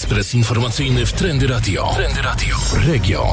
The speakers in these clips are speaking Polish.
Ekspres informacyjny w Trendy Radio. Trendy Radio. Region.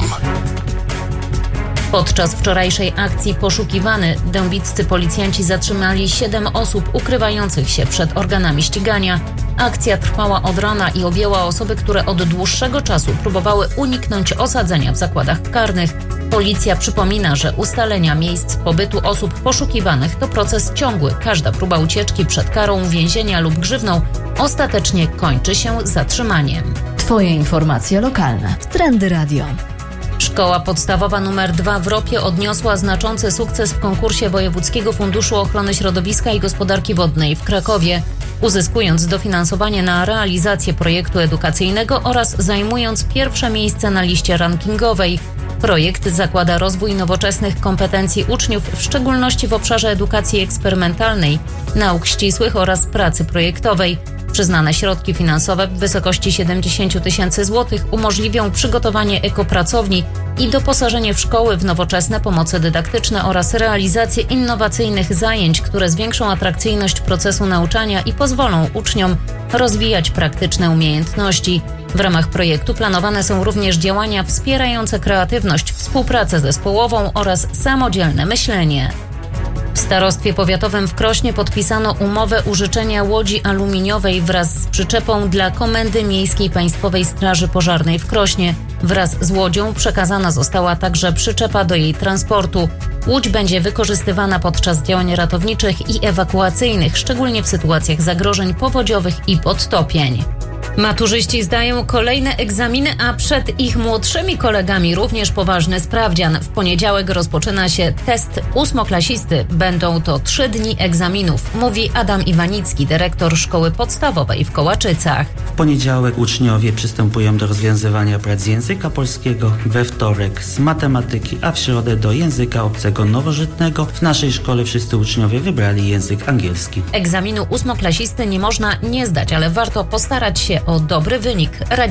Podczas wczorajszej akcji Poszukiwany dębiccy policjanci zatrzymali 7 osób ukrywających się przed organami ścigania. Akcja trwała od rana i objęła osoby, które od dłuższego czasu próbowały uniknąć osadzenia w zakładach karnych. Policja przypomina, że ustalenia miejsc pobytu osób poszukiwanych to proces ciągły. Każda próba ucieczki przed karą więzienia lub grzywną ostatecznie kończy się zatrzymaniem. Twoje informacje lokalne w Trendy Radio. Szkoła podstawowa nr 2 w Ropie odniosła znaczący sukces w konkursie Wojewódzkiego Funduszu Ochrony Środowiska i Gospodarki Wodnej w Krakowie, uzyskując dofinansowanie na realizację projektu edukacyjnego oraz zajmując pierwsze miejsce na liście rankingowej. Projekt zakłada rozwój nowoczesnych kompetencji uczniów, w szczególności w obszarze edukacji eksperymentalnej, nauk ścisłych oraz pracy projektowej. Przyznane środki finansowe w wysokości 70 000 złotych umożliwią przygotowanie ekopracowni i doposażenie w szkoły w nowoczesne pomoce dydaktyczne oraz realizację innowacyjnych zajęć, które zwiększą atrakcyjność procesu nauczania i pozwolą uczniom rozwijać praktyczne umiejętności. W ramach projektu planowane są również działania wspierające kreatywność, współpracę zespołową oraz samodzielne myślenie. W Starostwie Powiatowym w Krośnie podpisano umowę użyczenia łodzi aluminiowej wraz z przyczepą dla Komendy Miejskiej Państwowej Straży Pożarnej w Krośnie. Wraz z łodzią przekazana została także przyczepa do jej transportu. Łódź będzie wykorzystywana podczas działań ratowniczych i ewakuacyjnych, szczególnie w sytuacjach zagrożeń powodziowych i podtopień. Maturzyści zdają kolejne egzaminy, a przed ich młodszymi kolegami również poważny sprawdzian. W poniedziałek rozpoczyna się test ósmoklasisty. Będą to 3 dni egzaminów, mówi Adam Iwanicki, dyrektor szkoły podstawowej w Kołaczycach. W poniedziałek uczniowie przystępują do rozwiązywania prac z języka polskiego, we wtorek z matematyki, a w środę do języka obcego nowożytnego. W naszej szkole wszyscy uczniowie wybrali język angielski. Egzaminu ósmoklasisty nie można nie zdać, ale warto postarać się o dobry wynik.